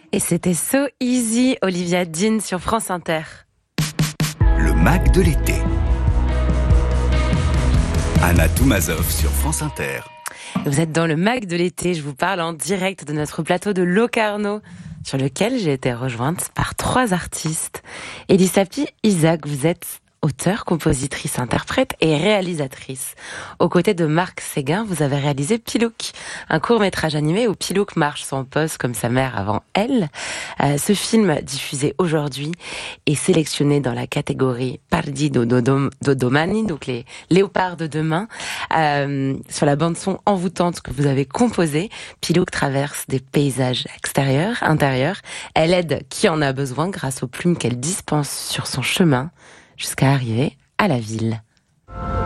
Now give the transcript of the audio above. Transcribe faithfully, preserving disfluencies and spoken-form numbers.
Et c'était So Easy, Olivia Dean sur France Inter. Le Mac de l'été. Anna Toumazov sur France Inter. Vous êtes dans le Mac de l'été, je vous parle en direct de notre plateau de Locarno, sur lequel j'ai été rejointe par trois artistes. Elisapie Isaac, vous êtes auteure, compositrice, interprète et réalisatrice. Aux côtés de Marc Séguin, vous avez réalisé Pilouk, un court-métrage animé où Pilouk marche son poste comme sa mère avant elle. Euh, ce film, diffusé aujourd'hui, est sélectionné dans la catégorie Pardi do Dodom- do Domani, donc les léopards de demain. Euh, sur la bande-son envoûtante que vous avez composée, Pilouk traverse des paysages extérieurs, intérieurs. Elle aide qui en a besoin grâce aux plumes qu'elle dispense sur son chemin, jusqu'à arriver à la ville.